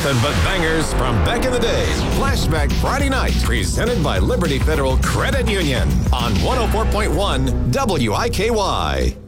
Nothing but bangers from back in the day. Flashback Friday night, presented by Liberty Federal Credit Union on 104.1 WIKY.